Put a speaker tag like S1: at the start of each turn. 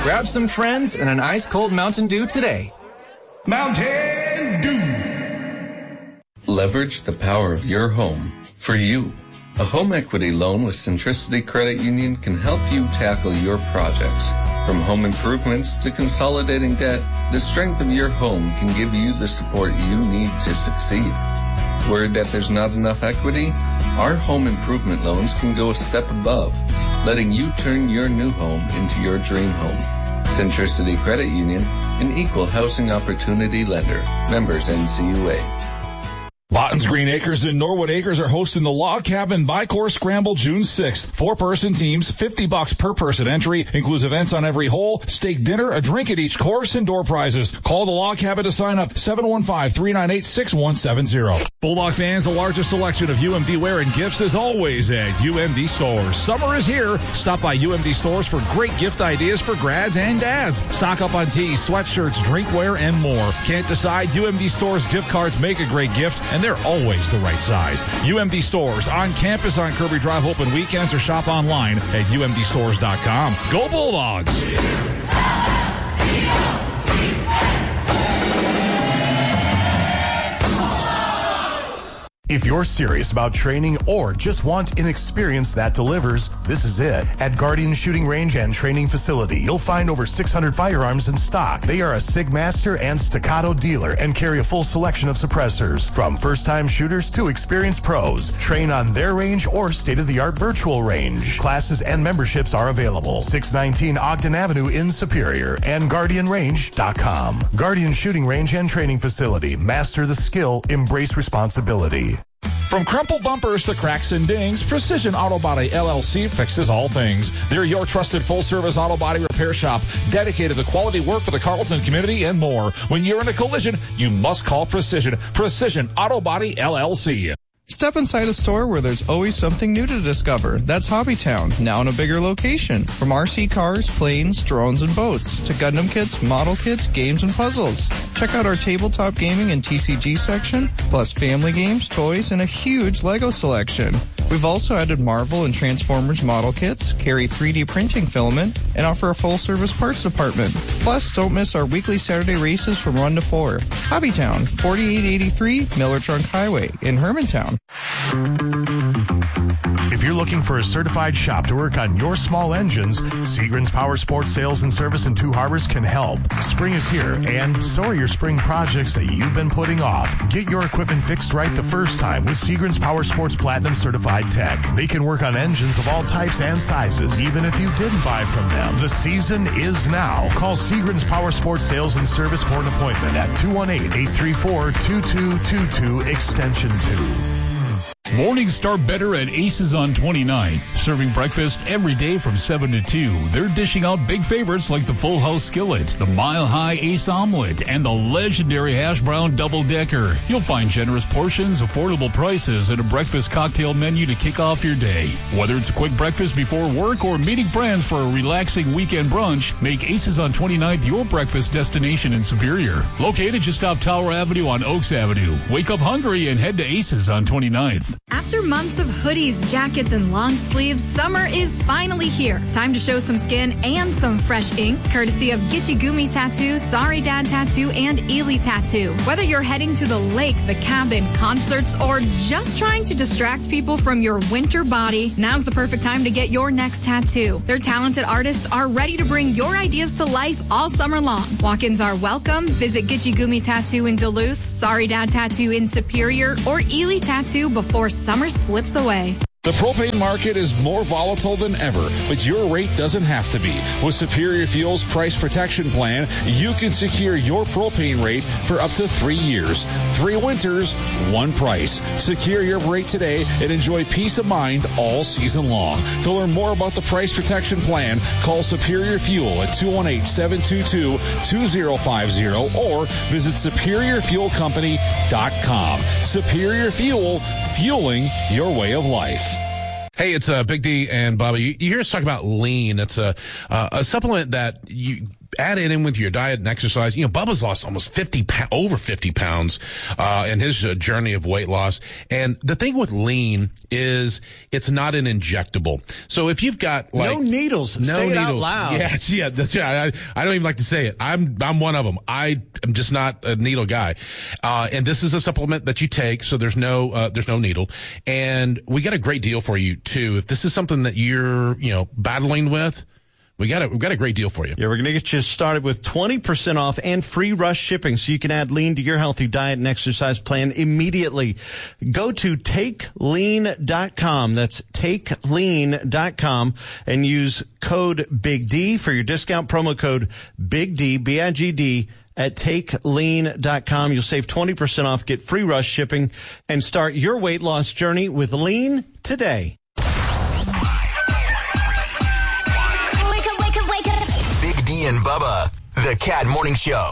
S1: Grab some friends and an ice-cold Mountain Dew today.
S2: Mountain Dew.
S3: Leverage the power of your home for you. A home equity loan with Centricity Credit Union can help you tackle your projects. From home improvements to consolidating debt, the strength of your home can give you the support you need to succeed. Worried that there's not enough equity? Our home improvement loans can go a step above, letting you turn your new home into your dream home. Centricity Credit Union, an equal housing opportunity lender. Members NCUA.
S4: Lawton's Green Acres and Norwood Acres are hosting the Log Cabin Bi-Course Scramble June 6th. 4-person teams, $50 per person entry, includes events on every hole, steak dinner, a drink at each course, and door prizes. Call the Log Cabin to sign up, 715-398-6170. Bulldog fans, the largest selection of UMD wear and gifts is always at UMD Stores. Summer is here. Stop by UMD Stores for great gift ideas for grads and dads. Stock up on tees, sweatshirts, drinkware, and more. Can't decide? UMD Stores gift cards make a great gift, and they're always the right size. UMD Stores on campus on Kirby Drive, open weekends, or shop online at umdstores.com. Go Bulldogs!
S5: If you're serious about training or just want an experience that delivers, this is it. At Guardian Shooting Range and Training Facility, you'll find over 600 firearms in stock. They are a SIG Master and Staccato dealer and carry a full selection of suppressors. From first-time shooters to experienced pros, train on their range or state-of-the-art virtual range. Classes and memberships are available. 619 Ogden Avenue in Superior and GuardianRange.com. Guardian Shooting Range and Training Facility. Master the skill, embrace responsibility.
S4: From crumpled bumpers to cracks and dings, Precision Auto Body LLC fixes all things. They're your trusted full-service auto body repair shop, dedicated to quality work for the Carlton community and more. When you're in a collision, you must call Precision. Precision Auto Body LLC.
S6: Step inside a store where there's always something new to discover. That's Hobbytown, now in a bigger location. From RC cars, planes, drones, and boats, to Gundam kits, model kits, games, and puzzles. Check out our tabletop gaming and TCG section, plus family games, toys, and a huge Lego selection. We've also added Marvel and Transformers model kits, carry 3D printing filament, and offer a full-service parts department. Plus, don't miss our weekly Saturday races from 1 to 4. Hobbytown, 4883 Miller Trunk Highway in Hermantown.
S5: If you're looking for a certified shop to work on your small engines, Seagram's Power Sports Sales and Service in Two Harbors can help. Spring is here, and so are your spring projects that you've been putting off. Get your equipment fixed right the first time with Seagram's Power Sports Platinum Certified Tech. They can work on engines of all types and sizes, even if you didn't buy from them. The season is now. Call Seagram's Power Sports Sales and Service for an appointment at 218-834-2222 Extension 2.
S7: Mornings start better at Aces on 29th. Serving breakfast every day from 7 to 2. They're dishing out big favorites like the Full House Skillet, the Mile High Ace Omelet, and the legendary Hash Brown Double Decker. You'll find generous portions, affordable prices, and a breakfast cocktail menu to kick off your day. Whether it's a quick breakfast before work or meeting friends for a relaxing weekend brunch, make Aces on 29th your breakfast destination in Superior. Located just off Tower Avenue on Oaks Avenue. Wake up hungry and head to Aces on 29th.
S8: After months of hoodies, jackets, and long sleeves, summer is finally here. Time to show some skin and some fresh ink, courtesy of Gitchy Gumi Tattoo, Sorry Dad Tattoo, and Ely Tattoo. Whether you're heading to the lake, the cabin, concerts, or just trying to distract people from your winter body, now's the perfect time to get your next tattoo. Their talented artists are ready to bring your ideas to life all summer long. Walk-ins are welcome. Visit Gitchy Gumi Tattoo in Duluth, Sorry Dad Tattoo in Superior, or Ely Tattoo before summer slips away.
S4: The propane market is more volatile than ever, but your rate doesn't have to be. With Superior Fuel's Price Protection Plan, you can secure your propane rate for up to 3 years. 3 winters, 1 price. Secure your rate today and enjoy peace of mind all season long. To learn more about the Price Protection Plan, call Superior Fuel at 218-722-2050 or visit SuperiorFuelCompany.com. Superior Fuel, fueling your way of life.
S9: Hey, it's Big D and Bobby. You hear us talk about lean. It's a supplement that add it in with your diet and exercise. Bubba's lost almost over 50 pounds in his journey of weight loss. And the thing with lean is it's not an injectable. So if you've got
S10: no needles, say it out loud.
S9: Yeah, that's right. I don't even like to say it. I'm one of them. I am just not a needle guy. And this is a supplement that you take, so there's no needle. And we got a great deal for you too. If this is something that you're, battling with, we've got a great deal for you.
S10: Yeah, we're going to get you started with 20% off and free rush shipping so you can add lean to your healthy diet and exercise plan immediately. Go to takelean.com. That's takelean.com and use code Big D for your discount promo code Big D, BIGD. At takelean.com. You'll save 20% off, get free rush shipping, and start your weight loss journey with Lean today.
S11: Wake up. Big D and Bubba, the Cat Morning Show.